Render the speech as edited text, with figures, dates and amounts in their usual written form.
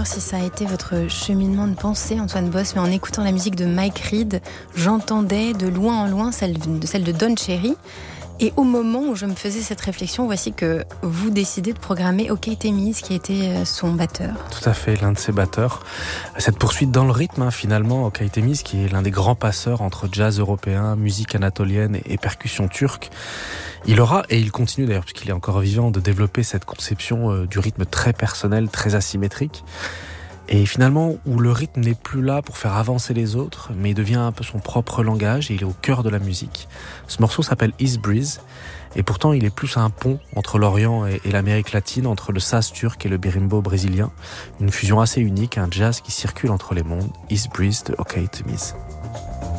savoir si ça a été votre cheminement de pensée, Antoine Boss, mais en écoutant la musique de Mike Reid, j'entendais de loin en loin celle de Don Cherry. Et au moment où je me faisais cette réflexion, voici que vous décidez de programmer OK Temiz, qui était son batteur. Tout à fait, l'un de ses batteurs. Cette poursuite dans le rythme, finalement, OK Temiz, qui est l'un des grands passeurs entre jazz européen, musique anatolienne et percussion turque. Il aura, et il continue d'ailleurs, puisqu'il est encore vivant, de développer cette conception du rythme très personnel, très asymétrique. Et finalement, où le rythme n'est plus là pour faire avancer les autres, mais il devient un peu son propre langage et il est au cœur de la musique. Ce morceau s'appelle East Breeze, et pourtant il est plus un pont entre l'Orient et l'Amérique latine, entre le saz turc et le berimbau brésilien. Une fusion assez unique, un jazz qui circule entre les mondes. East Breeze de OK Temiz.